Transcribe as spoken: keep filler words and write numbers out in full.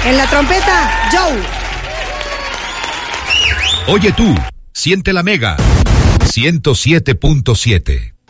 En la trompeta, Joe. Oye tú, siente la Mega ciento siete punto siete.